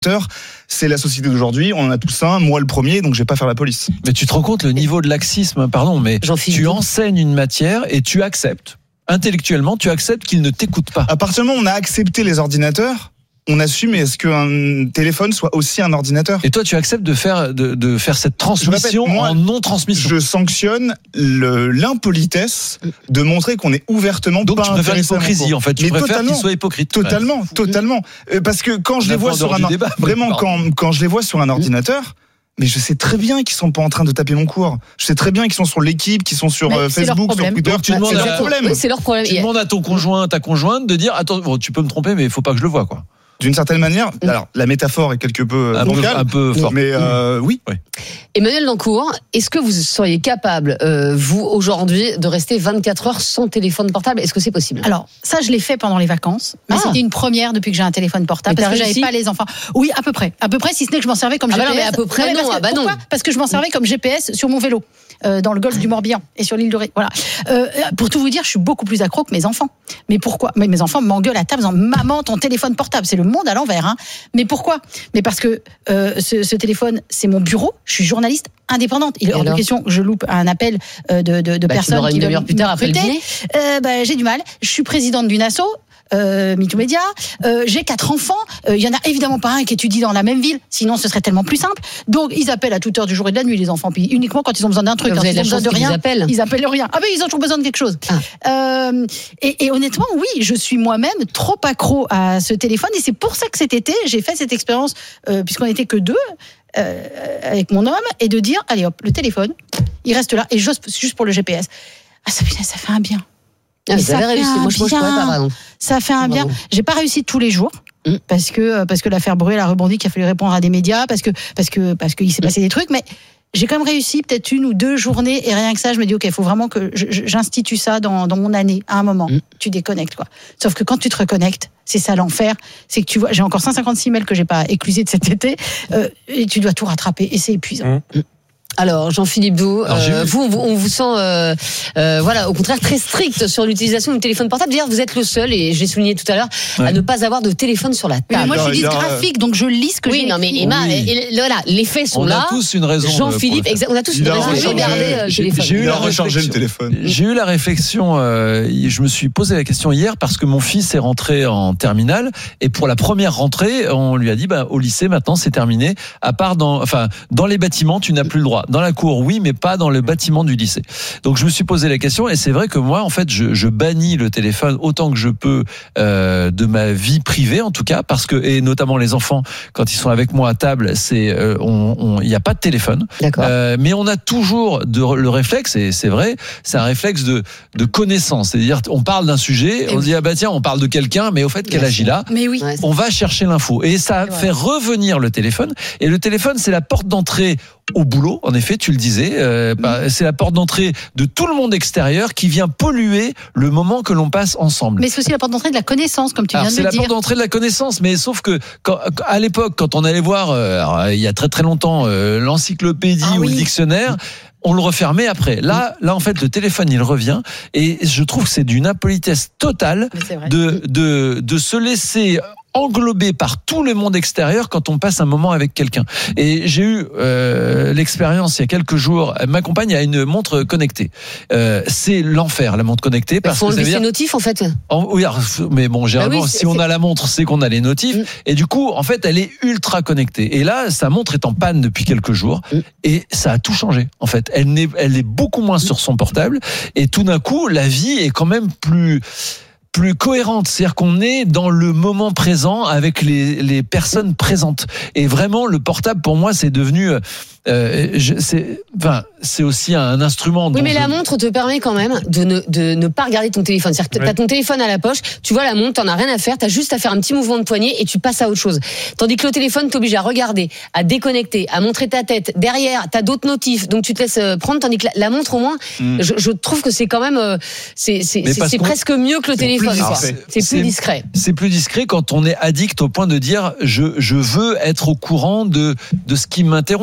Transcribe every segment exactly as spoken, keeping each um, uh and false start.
C'est la société d'aujourd'hui, on en a tous un, moi le premier, donc je vais pas faire la police. Mais tu te rends compte le niveau de laxisme, pardon, mais tu enseignes une matière et tu acceptes. Intellectuellement, tu acceptes qu'ils ne t'écoutent pas. À partir du moment où on a accepté les ordinateurs, on assume, est-ce qu'un téléphone soit aussi un ordinateur ? Et toi, tu acceptes de faire, de, de faire cette transmission répète, moi, en non-transmission. Je sanctionne le, l'impolitesse de montrer qu'on est ouvertement Donc pas tu préfères l'hypocrisie, en fait. Tu Mais préfères qu'ils soient hypocrites. Totalement, ouais. totalement. Parce que quand je les vois sur un, débat, vraiment, quand, quand je les vois sur un ordinateur, mais je sais très bien qu'ils sont pas en train de taper mon cours. Je sais très bien qu'ils sont sur l'équipe, qu'ils sont sur mais Facebook, sur Twitter. Tu demandes c'est, à, leur problème. Oui, c'est leur problème. Tu demandes à ton conjoint, ta conjointe de dire attends, bon, tu peux me tromper, mais il faut pas que je le voie, quoi. D'une certaine manière, alors la métaphore est quelque peu un bancale, peu, un peu fort, mais euh, oui. oui. Emmanuel Dancourt, est-ce que vous seriez capable, euh, vous aujourd'hui, de rester vingt-quatre heures sans téléphone portable ? Est-ce que c'est possible ? Alors ça, je l'ai fait pendant les vacances, mais ah. c'était une première depuis que j'ai un téléphone portable parce que réussi? j'avais pas les enfants. Oui, à peu près, à peu près, si ce n'est que je m'en servais comme ah G P S. Bah non, mais à peu près non. non, ah bah non. Pourquoi ? Parce que je m'en servais comme G P S sur mon vélo. Euh, dans le golfe du Morbihan et sur l'île de Ré. Voilà. Euh, pour tout vous dire, je suis beaucoup plus accro que mes enfants. Mais pourquoi ? Mais mes enfants m'engueulent à table en disant maman, ton téléphone portable, c'est le monde à l'envers. Hein. Mais pourquoi ? Mais parce que euh, ce, ce téléphone, c'est mon bureau. Je suis journaliste indépendante. Il est hors de question que je loupe un appel de, de, de bah, personnes qui veulent plus tard après le dîner. Euh, bah, j'ai du mal. Je suis présidente d'une asso. Euh, MeToo Média, euh, j'ai quatre enfants, il euh, y en a évidemment pas un qui étudie dans la même ville, sinon ce serait tellement plus simple. Donc ils appellent à toute heure du jour et de la nuit les enfants, puis uniquement quand ils ont besoin d'un truc, quand ils ont besoin de rien, ils appellent. ils appellent rien. Ah ben ils ont toujours besoin de quelque chose. Ah. Euh, et, et honnêtement, oui, je suis moi-même trop accro à ce téléphone et c'est pour ça que cet été j'ai fait cette expérience, euh, puisqu'on n'était que deux. Euh, avec mon homme, et de dire allez hop, le téléphone, il reste là, et juste, juste pour le G P S. Ah ça, ça fait un bien. Ah, ça avez réussi. Moi, je ne pourrais pas, pardon. Ça fait un bien. J'ai pas réussi tous les jours. Mmh. Parce que, parce que l'affaire Bruel a rebondi, qu'il a fallu répondre à des médias, parce que, parce que, parce qu'il s'est passé des trucs, mais j'ai quand même réussi peut-être une ou deux journées, et rien que ça, je me dis, ok, il faut vraiment que j'institue ça dans, dans mon année, à un moment. Mmh. Tu déconnectes, quoi. Sauf que quand tu te reconnectes, c'est ça l'enfer, c'est que tu vois, j'ai encore cent cinquante-six mails que j'ai pas éclusés de cet été, euh, et tu dois tout rattraper, et c'est épuisant. Mmh. Alors Jean-Philippe Doux, euh, vous, vous, on vous sent, euh, euh, voilà, au contraire très strict sur l'utilisation du téléphone portable. D'ailleurs, vous êtes le seul, et j'ai souligné tout à l'heure, ouais. à ne pas avoir de téléphone sur la table. Mais moi, je suis dysgraphique, donc je lis ce que oui, j'ai. Oui, non, mais Emma, oui. et, et, voilà, les faits sont on là. On a tous une raison. Jean-Philippe, exa- on a tous une raison de regarder le téléphone. J'ai eu la recharger le téléphone. J'ai eu la réflexion. Euh, je me suis posé la question hier parce que mon fils est rentré en terminale, et pour la première rentrée, on lui a dit, bah, au lycée maintenant, c'est terminé. À part dans, enfin, dans les bâtiments, tu n'as plus le droit. Dans la cour, oui, mais pas dans le bâtiment du lycée. Donc je me suis posé la question, et c'est vrai que moi, en fait, je, je bannis le téléphone autant que je peux euh, de ma vie privée, en tout cas, parce que, et notamment les enfants, quand ils sont avec moi à table, c'est, euh, on, il n'y a pas de téléphone. D'accord. Euh, mais on a toujours de, le réflexe, et c'est vrai, c'est un réflexe de, de connaissance. C'est-à-dire, on parle d'un sujet, et on oui. dit, ah bah tiens, on parle de quelqu'un, mais au fait, quel âge il a ? Mais oui. On va chercher l'info. Et ça ouais. fait revenir le téléphone. Et le téléphone, c'est la porte d'entrée au boulot, en effet, tu le disais, euh, bah, c'est la porte d'entrée de tout le monde extérieur qui vient polluer le moment que l'on passe ensemble. Mais c'est aussi la porte d'entrée de la connaissance, comme tu alors, viens de le dire. C'est la porte d'entrée de la connaissance, mais sauf que quand, à l'époque, quand on allait voir, euh, alors, il y a très très longtemps, euh, l'encyclopédie ah, ou oui. le dictionnaire, on le refermait après. Là, là, en fait, le téléphone, il revient, et je trouve que c'est d'une impolitesse totale de, de, de se laisser englobé par tout le monde extérieur quand on passe un moment avec quelqu'un. Et j'ai eu euh, l'expérience il y a quelques jours. Ma compagne a une montre connectée. Euh, c'est l'enfer, la montre connectée. Parce que ça veut dire... notifs en fait. En, oui, mais bon, généralement, bah oui, si on a la montre, c'est qu'on a les notifs. Mm. Et du coup, en fait, elle est ultra connectée. Et là, sa montre est en panne depuis quelques jours. Mm. Et ça a tout changé. En fait, elle n'est, elle est beaucoup moins mm. sur son portable. Et tout d'un coup, la vie est quand même plus plus cohérente, c'est-à-dire qu'on est dans le moment présent avec les, les personnes présentes. Et vraiment, le portable, pour moi, c'est devenu... Euh, je, c'est, enfin, c'est aussi un instrument. Oui, mais je... la montre te permet quand même de ne, de ne pas regarder ton téléphone. C'est-à-dire que t'as ouais. ton téléphone à la poche, tu vois la montre, t'en as rien à faire, t'as juste à faire un petit mouvement de poignet et tu passes à autre chose. Tandis que le téléphone t'oblige à regarder, à déconnecter, à montrer ta tête. Derrière, t'as d'autres notifs, donc tu te laisses prendre. Tandis que la, la montre, au moins, mm. je, je trouve que c'est quand même, euh, c'est, c'est, c'est, c'est presque mieux que le téléphone. Quoi. C'est, c'est plus discret. C'est plus discret quand on est addict au point de dire je, je veux être au courant de, de ce qui m'interrompt en fait.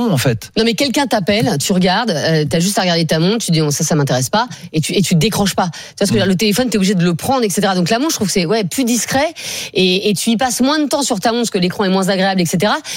Non mais quelqu'un t'appelle, tu regardes, euh, t'as juste à regarder ta montre, tu dis oh, ça ça m'intéresse pas et tu et tu te décroches pas. Tu vois ce que mmh. le téléphone t'es obligé de le prendre et cetera. Donc la montre je trouve que c'est ouais plus discret et et tu y passes moins de temps sur ta montre parce que l'écran est moins agréable et cetera.